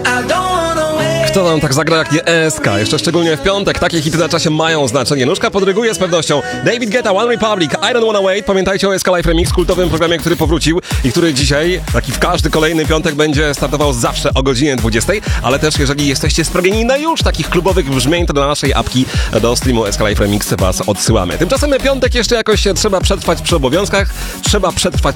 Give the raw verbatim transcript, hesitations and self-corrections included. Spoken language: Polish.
Kto nam tak zagra jak nie E S K? Jeszcze szczególnie w piątek. Takie hity na czasie mają znaczenie. Nóżka podryguje z pewnością. David Guetta, One Republic, I Don't Wanna Wait. Pamiętajcie o E S K Live Remix, kultowym programie, który powrócił i który dzisiaj, taki w każdy kolejny piątek, będzie startował zawsze o godzinie dwudziestej. Ale też, jeżeli jesteście sprawieni na już takich klubowych brzmień, to do naszej apki do streamu E S K Live Remix was odsyłamy. Tymczasem piątek jeszcze jakoś trzeba przetrwać przy obowiązkach. Trzeba przetrwać